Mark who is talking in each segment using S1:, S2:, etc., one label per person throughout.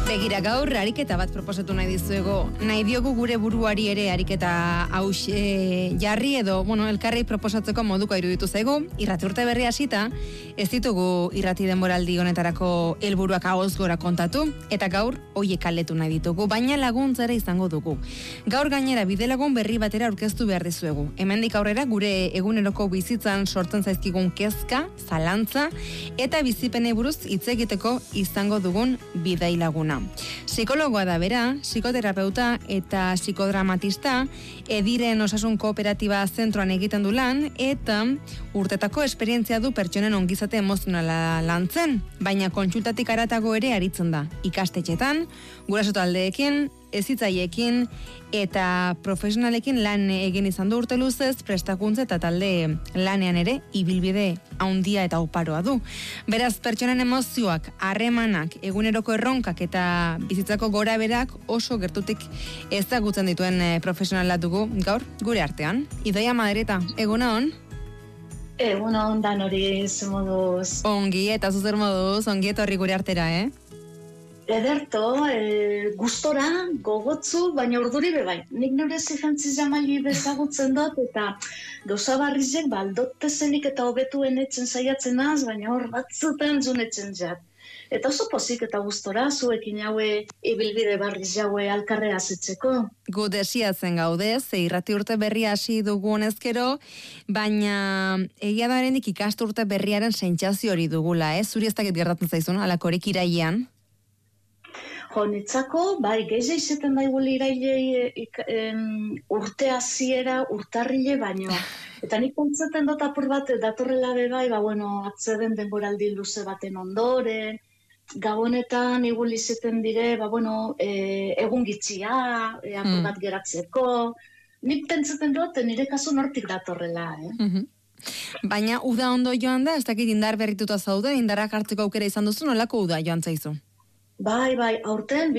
S1: Begira, gaur ariketa bat proposatu nahi dizuego. Nahi diogu gure buruari ere ariketa haus jarri edo, elkarri proposatzeko moduko iruditu zaigu. Irrati urte berri hasita, ez ditugu irrati denboraldi honetarako helburuak ahoz gora kontatu, eta gaur hoiek aletu nahi ditugu, baina laguntzera izango dugu. Gaur gainera bidelagun berri batera aurkeztu behar dizuegu. Hemendik aurrera gure eguneroko bizitzan sortzen zaizkigun kezka, zalantza, eta bizipenei buruz hitz egiteko izango dugun bidai laguna. Psikologoa da bera, psikoterapeuta eta psikodramatista, Ediren Osasun Kooperatiba zentroan egiten du lan, eta urtetako esperientzia du pertsonen ongizate emozionala lantzen, baina kontsultatik haratago ere aritzen da. Ikastetxetan, guraso taldeekin, hezitzaileekin eta profesionalekin lan egin izan du urte luzez, prestakuntza eta talde lanean ere ibilbide handia eta oparoa du. Beraz, pertsonen emozioak, harremanak, eguneroko erronkak eta bizitzako gora berak oso gertutik ezagutzen dituen profesionala dugu gaur gure artean. Idoia Madereta, eguna on?
S2: Eguna on dan hori, ze moduz.
S1: Ongi, eta zuzer moduz, ongi etorri gure artera,
S2: Ederto, gustora, gogotzu, baina urduri bebai. Nik nire zifantzi jamali bezagutzen dut, eta gauza barrizek aldotte zenik eta hobetuen etzen saiatzen az, baina hor batzutan zunetzen jat. Eta oso pozik eta gustora, zuekin haue ibilbide barriz jaue alkarrea zitzeko.
S1: Gu desiatzen gaude, ze irrati urte berria hasi dugu honezkero, baina egia da oraindik ikasturte berriaren sentsazio hori dugula, Zuri ez dakit gertatzen zaizun, alakorik irailean?
S2: Nitzako, geize izeten daiguli irailei urte hasiera, urtarrile baino. Eta nik kontzaten dut apur bat datorrela bebai, atzeden denboraldi luze baten ondoren, gabonetan igul izeten dire, egun gitzia, apur bat geratzeko. Nik pentsaten dut, nire kasu nortik datorrela,
S1: Baina uda ondo joan da, ez dakit indar berrituta zaude, indarrak hartzeko aukera izan duzu, nolako uda joan zaizu?
S2: Bai, aurten,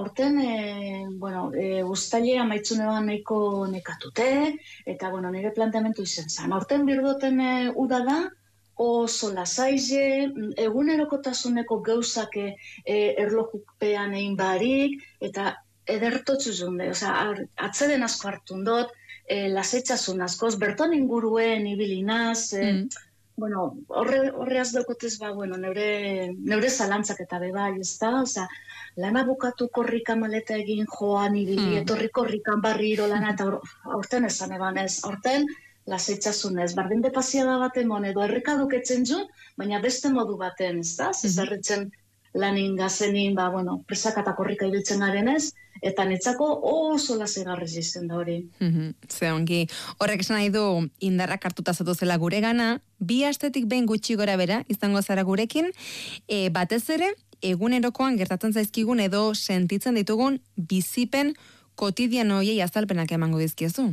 S2: uztailea amaitzunean nahiko nekatute, eta, nire planteamentu izan zen. Aurten birdoten uda da, oso lasaize, egunerokotasuneko gauzak erlojupean egin barik, eta edertotzu zunde, atzeden asko hartun dut, lasaitzasun askoz, berton inguruen ibilinaz, horreaz daukotez, neure zalantzak eta bebai, ez da? Lana bukatu korrika maleta egin joan, ibili, etorri korrikan barriro lana, eta aurten esan eban ez, aurten lasaitzazun ez, bardin depaziada bat emon, edo errekaduketzen zu, baina beste modu baten, ez da? Zezarritzen lanin gazenin, presak eta korrika ibiltzen garen ez, eta netzako oso lasegarrez izten da hori.
S1: Ze ongi, horrek esan nahi du indarrak hartuta zatuzela gure gana, 2 astetik behin gutxi gora bera izango zara gurekin, batez ere, egunerokoan gertatzen zaizkigun edo sentitzen ditugun bizipen kotidiano hoiei azalpenak emango dizkiezu.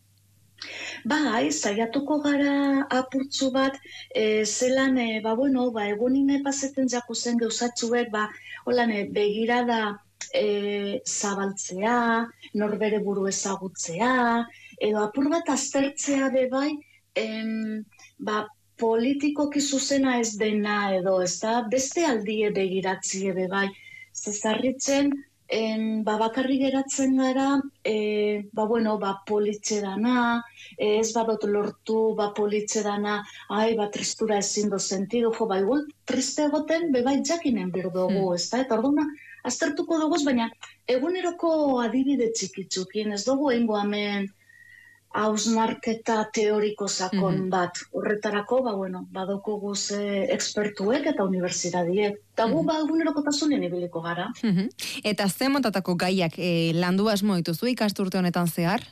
S2: Saiatuko gara apurtzu bat, zelan, egunin epazeten jakuzen gauzatzuek, begirada zabaltzea, norbere buru ezagutzea, edo apur bat aztertzea bebai, politikoki zuzena ez dena edo, ez da, beste aldie begiratzie bebai, zezarritzen, bakarri geratzen gara, politxe dana, ez badot lortu, politxe dana, tristura ezin do sentido, igual triste egoten, bebai jakinen birdogu, ez da, eta orduna, aztertuko dugu, baina eguneroko adibide txikitzukin, ez dugu eingo hemen hausnarketa teoriko sakon bat. Horretarako, badoko guze ekspertuek eta unibertsitadiek. Eta gu egunerokotasunen ibiliko gara.
S1: Eta ze motatako gaiak landu asmo dituzu ikasturte honetan zehar?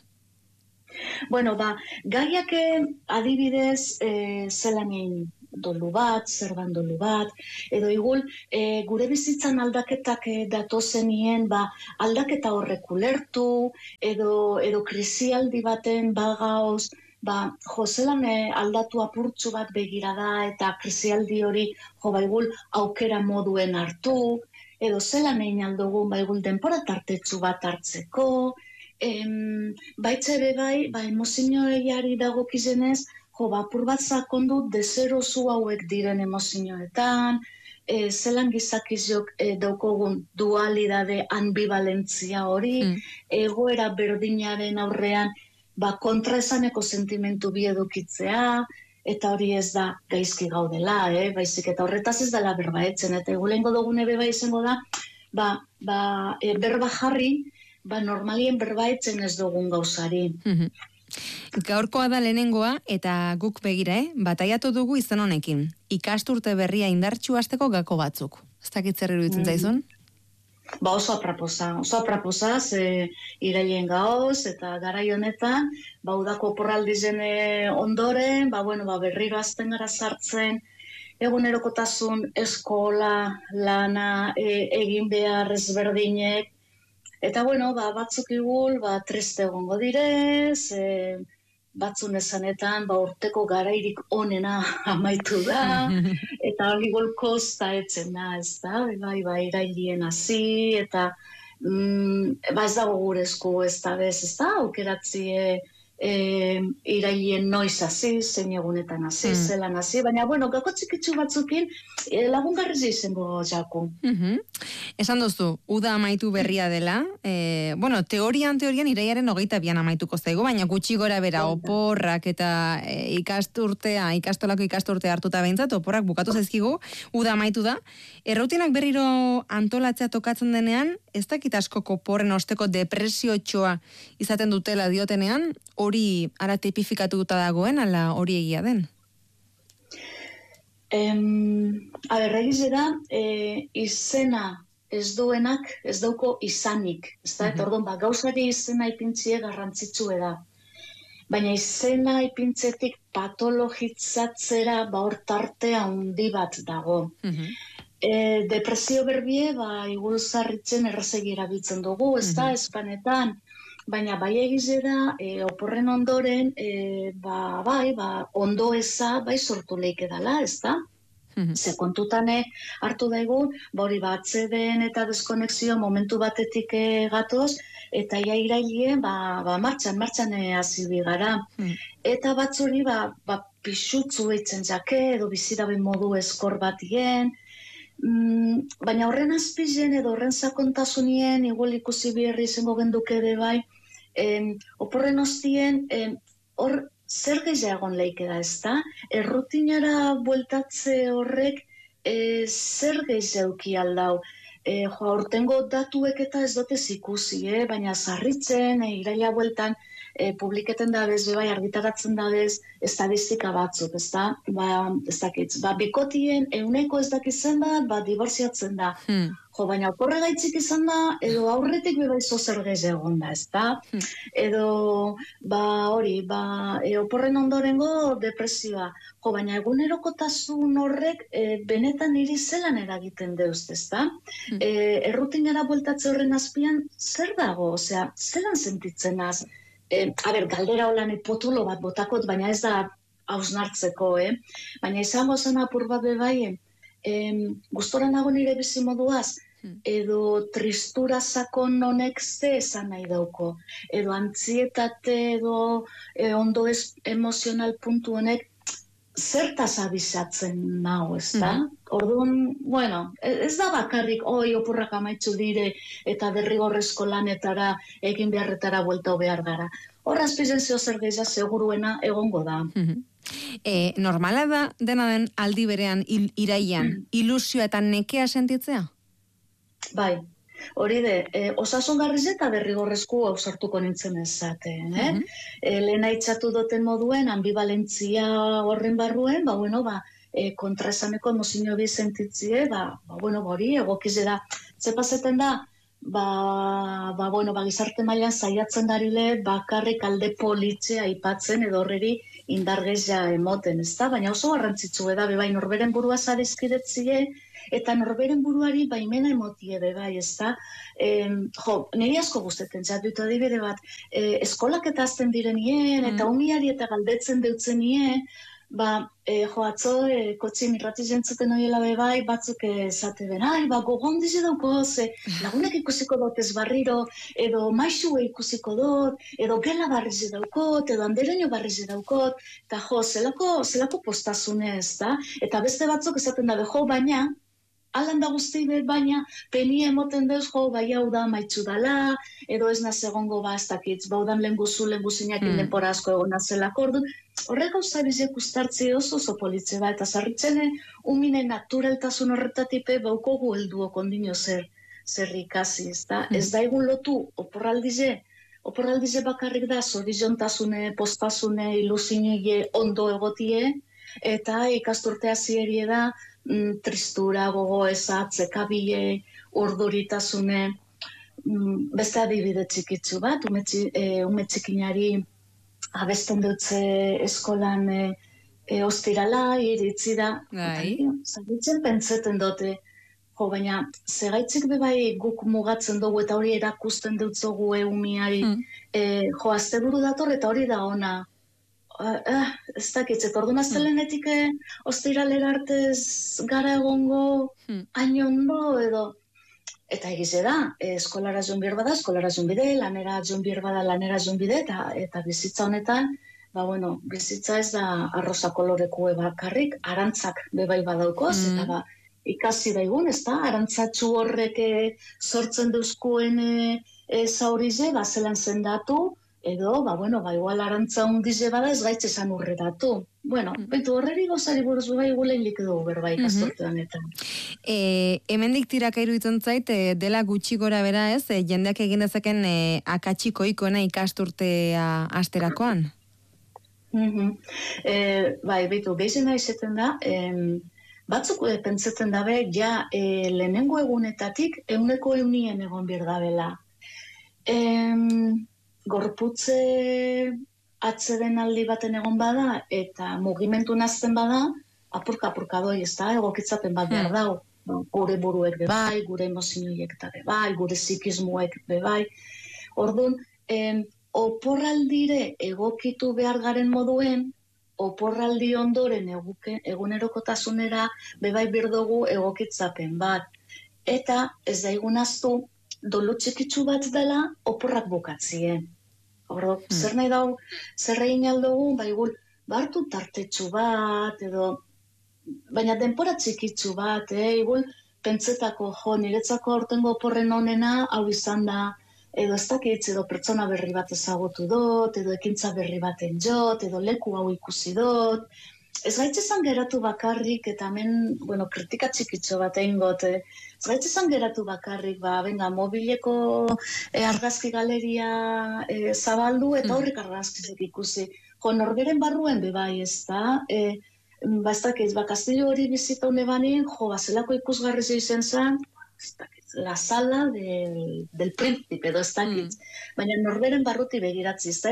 S2: Gaiak adibidez zelanin dolu bat, zerban dolu bat, edo igul, gure bizitzan aldaketak datozenien, aldaketa horrek ulertu, edo krisialdi baten bagaoz, zelan aldatu apurtzu bat begirada, eta krisialdi hori, igul, aukera moduen hartu, edo zelan egin aldugun, igul, denpora tartetzu bat hartzeko, baitze bebai, emozioari dagokizenez, apur bat sakondu dezerozu hauek diren emozioetan, zelan gizakizok daukogun dualidade ambivalentzia hori, egoera berdinaren aurrean, kontraesaneko sentimentu bi edukitzea, eta hori ez da gaizki gaudela, baizik eta horretaz ez dela berba etzen, eta egulengo dugune beba izango da, berba jarri, normalien berba etzen ez dugun gauzari.
S1: Gaurkoa da lehenengoa, eta guk begira, bataiatu dugu izan honekin. Ikasturte berria indartxu hasteko gako batzuk. Ez dakit zer iruditzen zaizun?
S2: Oso apraposa, ze irailen gaoz, eta garai honetan, udako oporraldizen ondoren, berriro azten gara sartzen, egunerokotasun eskola, lana, egin behar ezberdinek, eta batzuk igul, triste egongo direz, batzun esanetan, urteko garairik onena amaitu da, eta hori kosta etzen da, ez da, irailien hasi, eta ez dago gurezko ez da bez, ez da, aukeratzie irailien noiz hasi, zein egunetan hasi, zelan hasi, baina, gako txikitsu batzukin lagungarriz izango jaku.
S1: Esan duzu, uda amaitu berria dela, teorian iraiaren 22an amaituko zaigu, baina gutxi gora bera oporrak eta ikastolako ikasturtea hartuta behintzat, oporrak bukatu zaizkigu, uda amaitu da. Errutinak berriro antolatzea tokatzen denean, ez dakit asko oporren osteko depresiotxoa izaten dutela diotenean, hori ara tipifikatuta dagoen, ala hori egia den?
S2: Egize da, izena ez duenak ez dauko izanik. Eta orduan, gauzari izena ipintzie garrantzitsue da. Baina izena ipintzetik patologitzatzera hor tarte handi bat dago. Depresio berbie, igulzarritzen errazegi erabiltzen dugu, ez da, espanetan. Baina bai egize da, oporren ondoren, ondo eza, sortu leike dela, ez da? Ze kontutane hartu daigun, hori atzeden eta deskonexio momentu batetik gatoz, eta iraileen martxan hasi bigara. Eta batzuri pixutzu eitzen jake, edo biziraben modu eskor batien, baina horren azpizen edo horren sakontasunien, igual ikusi berri izango genduke ere bai, oporren ostien, hor zer gehiagon leike da, ez da? Errutinara bueltatze horrek zer gehiagoki aldau. Hortengo datuek eta ez dotez ikusi, baina zarritzen, iraila bueltan, publiketen dabez, argitaratzen dabez, estadistika batzuk, ez da? Ez dakitz, bikotien euneko ez dakitzen da, diborziatzen da. Baina oporre gaitzik izan da, edo aurretik bebaizo zer gehiagon da, ez da? Edo, oporren ondorengo depresioa. Baina egunerokotasun horrek benetan niri zelan eragiten deuz, ez da? Errutinera bueltatze horren azpian, zer dago? Osea, zelan sentitzen az? Galdera holan potulo bat botakot, baina ez da hausnartzeko, Baina izango zen apur bat bebaien, gustora nago nire bizimoduaz, edo tristura sakon honek ze esan nahi dauko, edo antzietate edo ondo emozional puntu honek zertaz abizatzen nago, ez da? Orduan, ez da bakarrik, oporrak amaitzu dire eta derrigorrezko lanetara, egin beharretara buelta behar gara. Horra azpizen zeo zer gehiago seguruena egongo da.
S1: Normala da dena den aldi berean iraian, ilusioa eta nekea sentitzea?
S2: Bai, hori de, osasungarriz eta derrigorrezko ausartuko nintzen ezaten, Lehena itxatu duten moduen, ambivalentzia horren barruen, kontraesaneko emozio bi sentitzie, hori, egokize da, zepazeten da, gizarte mailan saiatzen darile bakarrik alde politzea aipatzen edo horreri indargezia emoten, ez da? Baina oso garrantzitsu da, bebai norberen burua zarezkidetzie, eta norberen buruari baimena emotie bebai, ez da? Niri asko guztetzen zatutu adibide bat, eskolak eta azten direnien, eta umiari eta galdetzen deutzenien, atzo, kotxin irrati jentzuten horiela bebai, batzuk esate ben, gogon dize dauko, lagunek ikusiko dut ez barriro, edo maixue ikusiko dut, edo gela barrize daukot, edo andereño barrize daukot, eta zelako postazune ez da, eta beste batzuk esaten dabe, baina, alan da guzti baina peni emoten deuz, bai hau da maitzu dala, edo ez naz egongo ez dakitz, baudan lehenguzinak denpora asko egon nazelako, orduan, horrek gauza bizek ustartzi oso politze eta zarritzen umine naturaltasun horretatipe baukogu helduok ondino zer ikasi, ez da egun lotu oporraldize bakarrik da, zorizontasune, postasune, ilusinege ondo egotie, eta ikasturtea zierie da, tristura, gogo eza, atzekabile, urduritasune, beste adibide txikitzu bat, ume txikinari abesten dutze eskolan ostirala, iritzi da, zabitzen pentseten dute, baina segaitzik bebai guk mugatzen dugu eta hori erakusten dutzogu eumiari, asteburu dator eta hori da ona, ez dakitzet, orduan aztelenetik ostiralera artez gara egongo hain ondo edo, eta egize da, eskolara joan behar bada, eskolara joan bide, lanera joan behar bada, lanera joan bide, eta bizitza honetan, bizitza ez da arroza koloreko bakarrik, arantzak bebai badaukoz, eta ikasi daigun, ez da, arantzatxu horrek sortzen duzkoen zaurize, zelan zendatu, edo, igual arantza hundize bada ez gaitz esan urredatu. Bentu horreri gozari buruz gulein lik dugu berba ikastortean eta.
S1: Hemendik tiraka iruditzen zait, dela gutxi gora bera ez, jendeak egin dezaken akatsiko ikoena ikasturtea asterakoan?
S2: Betu, gehizena izaten da, batzuk pentseten dabe, lehenengo egunetatik 100% egon bir dabela. Gorputze atzeden aldi baten egon bada, eta mugimentu nazten bada, apurka doi, ez da, egokitzapen bat behar dau. Gure buruek bebai, gure emozioiek eta bebai, gure psikismuek bebai. Orduan, oporraldire egokitu behar garen moduen, oporraldi ondoren egunerokotasunera bebai birdogu egokitzapen bat. Eta ez daigun aztu, dolu txikitsu bat dela oporrak bukatzien. Ordo, zer nahi dau, zer egin aldugu, bartu tartetxu bat, edo, baina denpora txikitsu bat, igual pentsetako, niretzako aurtengo oporren onena, hau izan da, edo ez dakitz, edo pertsona berri bat ezagutu dut, edo ekintza berri baten jot, edo leku hau ikusi dut. Ez gaitzezan geratu bakarrik, eta hemen, kritika txikitxo bat egin got, ez gaitzezan geratu bakarrik, mobileko argazki galeria zabaldu, eta horrek argazkizik ikusi. Norberen barruen bebai, ez da, ez dakiz, Kastillo hori bizita une banin, zelako ikusgarri izen zen, ez dakiz, la sala del príncipe, edo ez dakiz, baina norberen barruti begiratzi, ez da,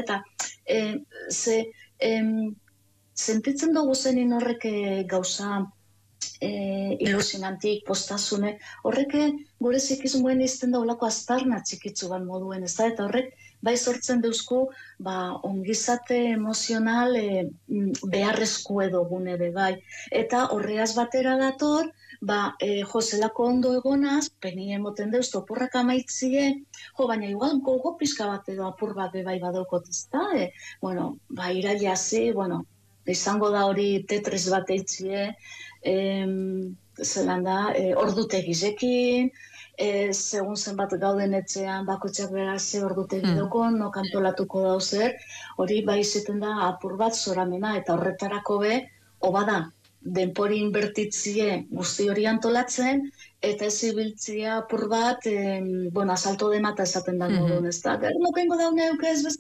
S2: eta sentitzen dugu zenin horrek gauza ilusinantik, postasune, horrek gure zikizmuen izten daulako aztarna txikitzu ban moduen, ez da, eta horrek bai sortzen deuzku ongizate emozional beharrezko edo gune bai. Eta horreaz batera dator, zelako ondo egonaz, peni emoten deuz toporrak amaitzie, baina igual gogo pizka bat edo apur bat bai badaukot, ez da, iraiazi, izango da hori tetres bat eitzie, zelan da, ordutegizekin, segun zenbat gauden etxean, bakotxak beraz ze ordutegi dokon, no kantolatuko dauzer, hori bai izaten da apur bat zoramena, eta horretarako da, denpori inbertitzie guzti hori antolatzen, eta ez ibiltzia apur bat, asalto demata esaten da modun, ez da, nokengo daune ez bez,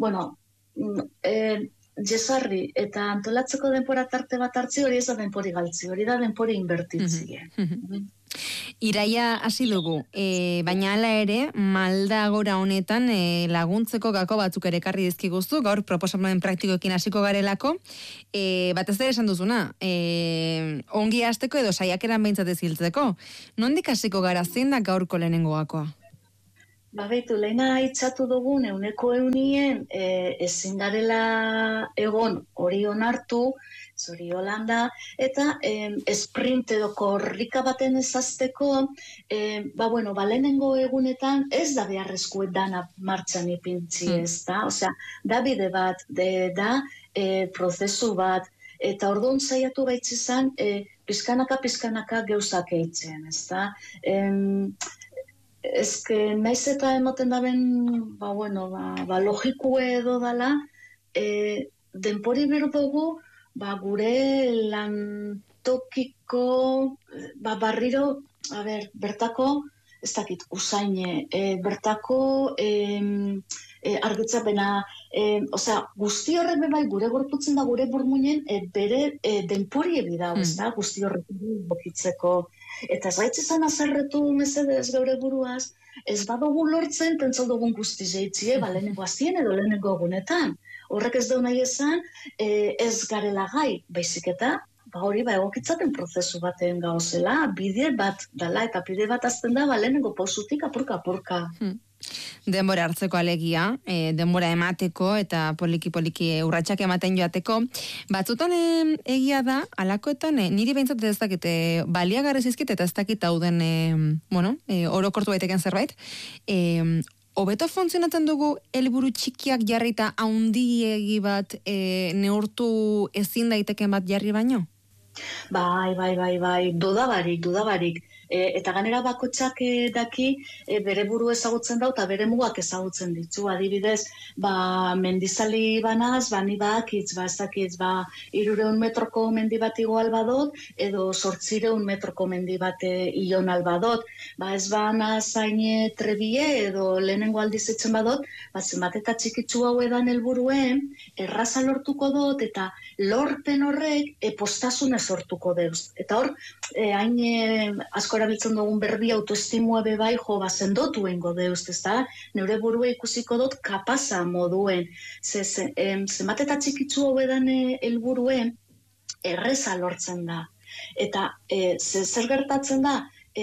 S2: jesarri eta antolatzeko denpora tarte bat hartzi hori ez da denpori galtzi, hori da denpori inbertitzie.
S1: Iraia hasi dugu, baina hala ere, malda gora honetan laguntzeko gako batzuk ere ekarri dizkiguzu, gaur proposamen praktikoekin hasiko garelako, batez ere esan duzuna, ongi hasteko edo saiakeran behintzat eziltzeko. Nondik hasiko gara, zein da gaurko lehenengo gakoa?
S2: Behitu, lehena itxatu dugun 100% ezin garela egon hori onartu, zori Holanda, eta sprint edo korrika baten ezazteko, lehenengo egunetan ez da beharrezko dana martxan ipintzi ez da, da bide bat, da prozesu bat, eta orduan saiatu gaitzizan pizkanaka geuzak eitzen, ezta? Ezke, naiz eta emoten daben, logikue edo dala, denpori berdugu, gure lantokiko, barriro, bertako, ez dakit, usaine, bertako argitzapena, guzti horrek bai gure gorputzen da gure burmuinen bere denpori ebidau, ez da, guzti horrek bokitzeko. Eta ez gaitzizan azarretu mesedez geure buruaz, ez badugu lortzen pentsal dugun guzti zeitzie, lehenengo azien edo lehenengo egunetan. Horrek ez dau nahi esan, ez garela gai, baizik eta, hori egokitzaten prozesu baten gauzela, bide bat dala, eta bide bat azten da, lehenengo pausutik apurka.
S1: Denbora hartzeko alegia, denbora emateko eta poliki urratsak ematen joateko. Batzutan egia da, alakoetan, niri behintzat ez dakit, baliagarri zizkit eta ez dakit hauden, orokortu baiteken zerbait, hobeto funtzionatzen dugu helburu txikiak jarrita haundiegi bat neurtu ezin daiteken bat jarri baino?
S2: Bai, dudabarik. Eta ganera bakotxak daki bere buru ezagutzen dau eta bere mugak ezagutzen ditu. Adibidez, mendizali banaz, ni bakitz, ez dakitz, 300 metroko mendi bat igual badot, edo 800 metroko mendi bat ion albadot. Ez bana zaine trebie edo lehenengo aldizetzen badot, zenbat eta txikitzu hau edan helburuen, erraza lortuko dut eta lorpen horrek postasune sortuko deuz. Eta hor, hain asko erabiltzen dugun berbi autoestimua bebai sendotu eingo deuz, ezta? Neure burua ikusiko dut kapaza moduen. Zenbat eta txikitzu hau edan helburuen, erreza lortzen da. Eta zer gertatzen da,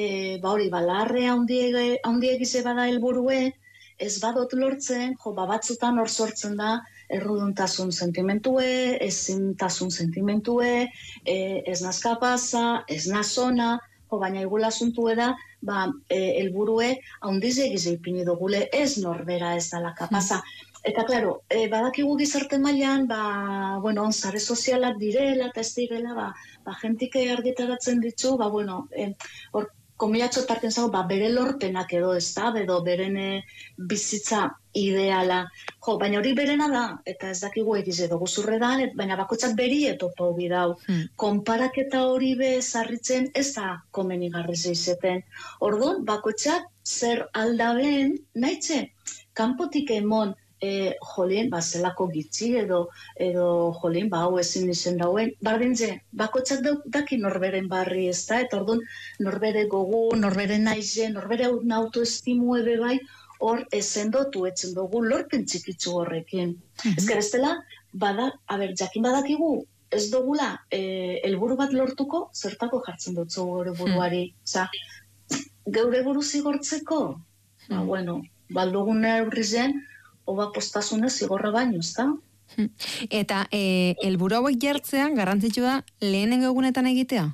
S2: larre haundiegize bada helburuen, ez badot lortzen, batzutan hor sortzen da, erruduntasun sentimentue, ezintasun sentimentue, ez naz kapaza, ez naz ona, baina igula asuntu da, helburue haundiz egize ipini dugule ez norbera ez dala kapaza. Eta, klaro, badakigu gizarte mailan, sare sozialak direla eta ez direla, jentik argitaratzen ditzu, hor, komilatxo tarten zago, bere lorpenak edo ez da, edo beren bizitza ideala. Baina hori berena da, eta ez dakigu egize dugu zurredan, baina bakoitzak beri etopo bidau. Konparaketa hori bezarritzen ez da komenigarri zeizeten. Orduan, bakoitzak zer aldaben nahitzen, kanpotik emon, zelako gitzi edo hau ezin izen dauen, bardintze, bakoitzak daki norberen barri ez da, eta orduan norbere gogu, norbere naize, norbere autoestimu ebe bai, hor esendotu etzen dugu lorpen txikitzu horrekin. Ezker ez dela, jakin badakigu, ez dugula helburu bat lortuko, zertako jartzen dutzu gure buruari. Geure buru zigortzeko, baldugun neurri zen, oba postasune zigorra baino, ez da?
S1: Eta helburu hauek jartzean garrantzitsu da lehenengo egunetan egitea?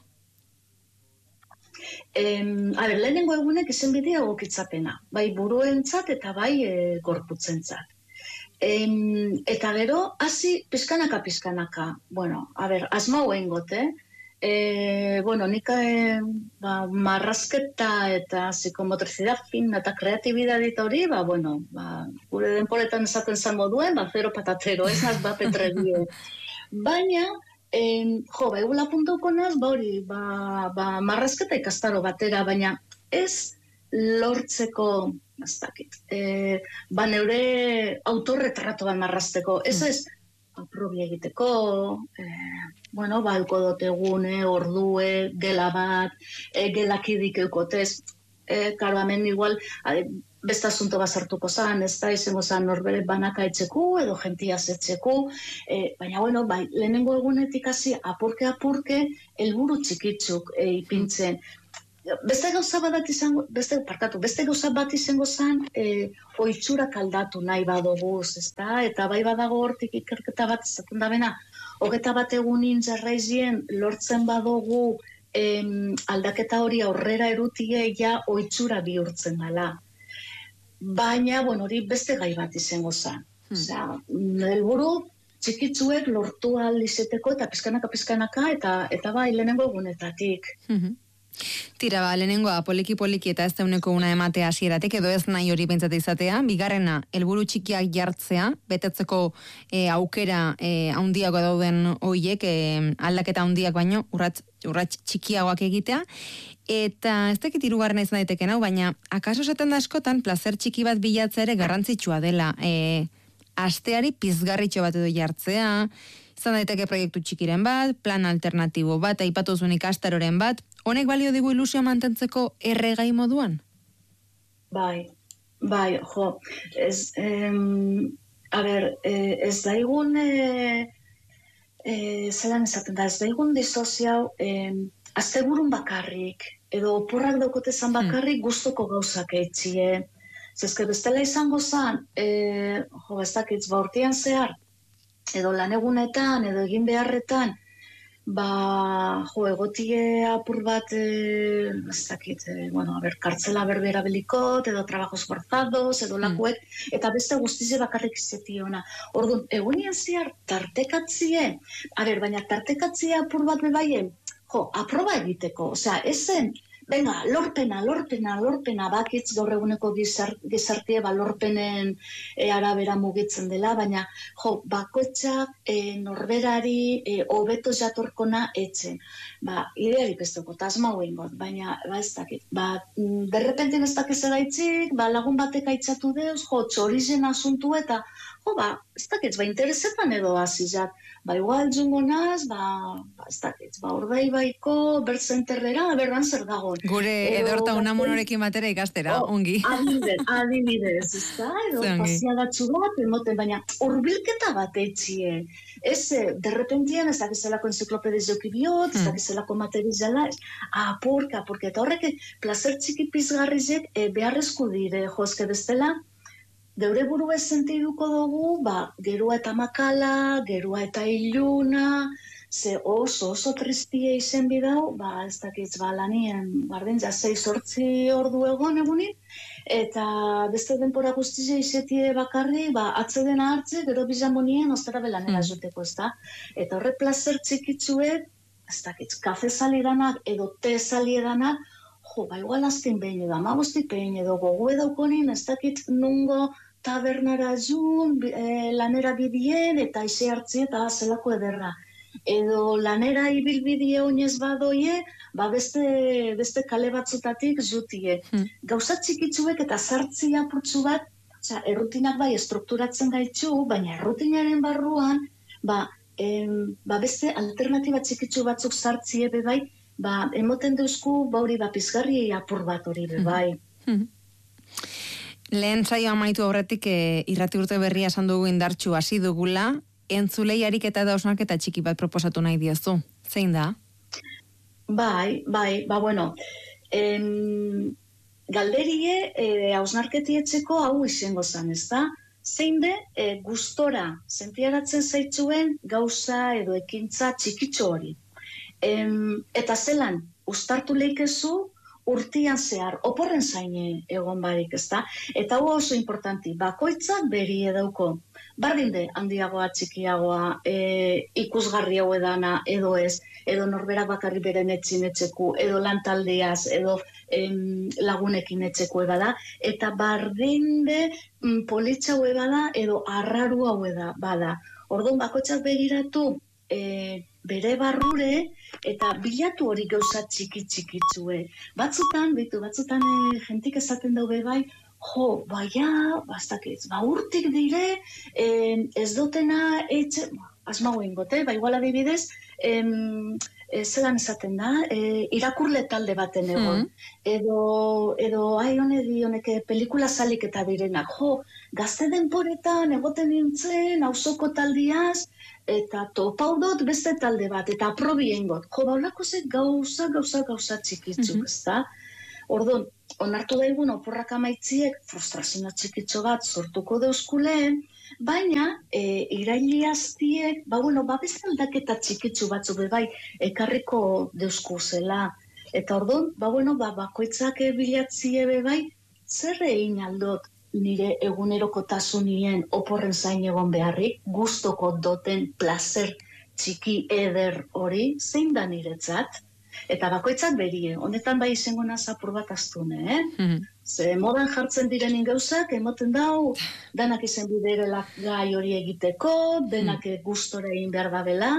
S2: Lehenengo egunek izen bidea egokitzapena. Bai buruentzat eta bai gorputzentzat. Eta gero, hasi pizkanaka. Asmau egingote. Nik marrazketa eta psikomotricidad fina eta kreatibidad hori, gure denporetan esaten zango duen, zero patatero, ez naz petrebie. Baina, egula puntauko naz, marrazketa ikastaro batera, baina ez lortzeko, ez dakit, neure autorretrato bat marrazteko, ez, aprobia egiteko, balko dote egune, ordue, gela bat, gelakidik eukotez. Karo, hemen igual, beste asunto bat sartuko zan, ez da, izango zan norbere banaka etxeku, edo gentia zetxeku, baina, lehenengo egunetik hasi apurke, helburu txikitzuk ipintzen. Beste gauza bat izango zan, oitzurak aldatu nahi badoguz, ezta? Eta bai badago hortik ikerketa bat izaten da bena, 21 egunin jarraizien lortzen badogu aldaketa hori aurrera erutie ja oitzura bihurtzen dela. Baina, hori beste gai bat izango zan. Helburu txikitzuek lortu ahal izeteko eta pizkanaka eta bai lehenengo egunetatik.
S1: Tira, lehenengoa poliki eta ez zeuneko una ematea hasieratik edo ez nahi hori pentsate izatea. Bigarrena, helburu txikiak jartzea, betetzeko aukera handiago dauden hoiek, aldaketa handiak baino, urrats txikiagoak egitea. Eta ez dakit hirugarrena izan daiteken hau, baina akaso esaten da askotan, plazer txiki bat bilatzea ere garrantzitsua dela. Asteari pizgarritxo bat edo jartzea, izan daiteke proiektu txikiren bat, plan alternatibo bat, aipatu zuen ikastaroren bat, honek balio digu ilusioa mantentzeko erregai moduan?
S2: Bai, jo, ez daigun, zelan esaten da, ez daigun disoziau, asteburun bakarrik, edo oporrak daukotezan bakarrik gustoko gauzak eitzie. Zezke bestela izango zan, ez dakitz, urtean zehar, edo lan egunetan, edo egin beharretan, egotie apur bat, ez dakit, kartzela berbera belikot, edo trabajos forzados, edo lakuek, eta beste guztize bakarrik izetiona. Orduan, egunien ziar, tartekatzie, baina tartekatzie apur bat bebaien, aproba egiteko, ezen, venga, lorpena, bakitz gaur eguneko gizartie lorpenen arabera mugitzen dela, baina bakoitzak norberari hobeto jatorkona etzen. Idearik ez dugu, tasma hoen got, baina ez dakit. Derrepentin ez dakiz edaitzik, lagun batek aitzatu deuz, txorizen asuntu eta, ez dakit, interesetan edo azizat. Igual jungo naz, ez dakit, Urdaibaiko bertzenterrera, berban zer dagoen.
S1: Gure edorta unamonorekin batera ikastera, ongi.
S2: Adibidez, ez da, edo pasiadatxu bat, emoten, baina urbilketa bat etxie. Ez, derrepentien ez dakizelako enziklopediz jokibiot, ez dakizelako materizela, apurka, eta horrek placer txiki pizgarrizek beharrezku dire, jozke bestela, geure buru ez sentiduko dugu, gerua eta makala, gerua eta iluna, ze oso tristie izen bidau, ez dakitz, lanien, bardin, 6-8 ordu egunin, eta beste denpora guztize izetie bakarri, atzedena hartze, gero bizamonien, ostara belanera joteko, ez da? Eta horre placer txikitzuek, ez dakitz, kafe salidanak edo te saliedanak, igual azten behin edo, amagostik behin edo, gogu edaukonin, ez dakit nungo tabernara jun, lanera bidien, eta ize hartzi eta zelako ederra. Edo lanera ibilbidie oinez badoie, beste kale batzutatik jutie. Gauza txikitzuek eta sartzi apurtzu bat, errutinak estrukturatzen gaitzu, baina errutinaren barruan, beste alternatiba txikitzu batzuk sartzie bebai, emoten deuzku, hori pizgarri apur bat hori bebai.
S1: Lehen saio amaitu aurretik irrati urte berria esan dugu indartxu hasi dugula, entzulei ariketa eta hausnarketa txiki bat proposatu nahi diozu. Zein da?
S2: Galderie hausnarketietzeko hau izango zan, ez da? Zein de gustora sentiaratzen zaitzuen gauza edo ekintza txikitxo hori. Eta zelan, ustartu leikezu, urtian zehar, oporren zaine egon barik, ezta? Eta hau oso importanti, bakoitzak beri edauko. Bardinde, handiagoa, txikiagoa, ikusgarri hau edana, edo ez, edo norberak bakarri beren etxin etxeku, edo lantaldeaz, edo lagunekin etxeku ebada, eta bardinde politxa hau ebada, edo arraru hau bada. Orduan, bakoitzak begiratu, bere barrure eta bilatu hori gauza txikitzue. Batzutan jentik esaten daude bai, urtik dire, ez dotena etxe, asmago ingote, igual adibidez, zelan esaten da, irakurle talde baten egon. Edo honek pelikula salik eta direnak, gazte denporetan egoten nintzen, auzoko taldiaz, eta topaudot beste talde bat, eta aprobien got. Baulako ze gauza txikitzuk, ez da? Orduan, onartu daigun oporrak amaitziek frustrazio txikitzo bat sortuko deuskuleen, baina irailiaztiek, beste aldaketa txikitzu batzuk bebai ekarriko deusku zela. Eta orduan, bakoitzak bilatzie bebai, zer egin aldot nire egunerokotasunien oporren zain egon beharrik, gustoko doten placer txiki eder hori, zein da niretzat? Eta bakoitzak berie, honetan bai izango naz apur bat astune, Ze modan jartzen direnin gauzak, emoten dau, danak izen biderelak gai hori egiteko, denak gustora egin behar dabela,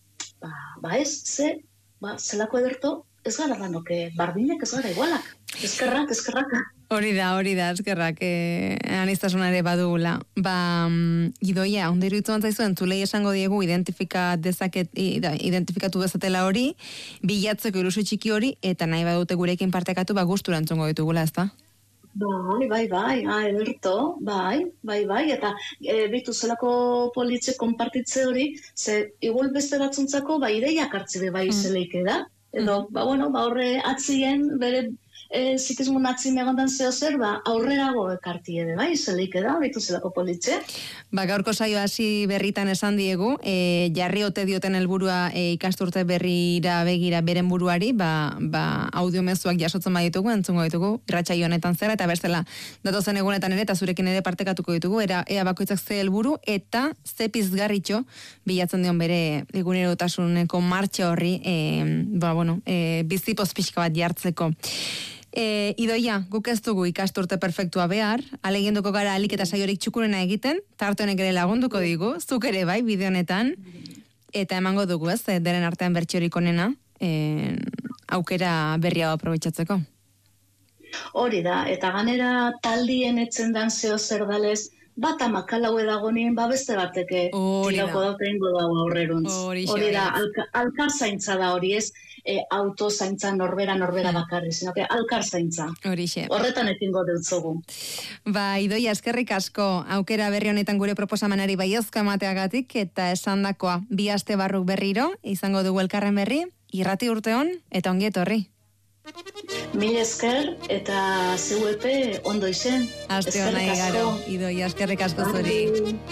S2: zelako ederto, ez gara danoke, bardinek ez gara igualak, eskerrak.
S1: Hori da, eskerrak, anistasuna ere badugula. Idoia, ondero itzuan zaizu, entzulei esango diegu identifikatu dezatela hori, bilatzeko iluso txiki hori, eta nahi badute gurekin partekatu, gustura entzungo ditugula, ez da?
S2: Bai, ederto, bai, eta bitu zelako politxe konpartitze hori, ze igual beste batzuntzako, ideiak hartzi bai zeleike da, edo, horre atzien, bere zikizmun atzien egondan zeo zer, aurrerago ekarti ere, bai, zeleike da, bitu zelako politxe.
S1: Gaurko saio hasi berritan esan diegu, jarri ote dioten helburua ikasturte berrira begira beren buruari, audiomezuak jasotzen baditugu, entzungo ditugu, irratsaio honetan zera, eta bestela datozen egunetan ere, eta zurekin ere partekatuko ditugu, ea bakoitzak ze helburu, eta ze pizgarritxo bilatzen dion bere egunerotasuneko martxa horri, bizipoz pixka bat jartzeko. Idoia, guk ez dugu ikasturte perfektua behar, aleginduko gara alik eta saiorik txukurena egiten, tarte honek ere lagunduko digu, zuk ere bai, bideo honetan, eta emango dugu ez, deren artean bertxorik onena, aukera berria aprobetxatzeko.
S2: Hori da, eta ganera taldien etzen dan zeo zer dalez, bat amakalau edagonien, beste bateke tirako dauten godago aurreruntz. Hori da, alkar zaintza da hori ez, auto zaintza norbera bakarri, sino que alkar zaintza. Horretan ekingo deutzogu.
S1: Idoia, eskerrik asko, aukera berri honetan gure proposamenari baiozka emateagatik, eta esandakoa, 2 aste barruk berriro, izango dugu elkarren berri, irrati urteon, eta ongi etorri.
S2: Mil esker, eta zeuepe ondo izen.
S1: Aste hona igaro, Idoia, eskerrik asko zuri.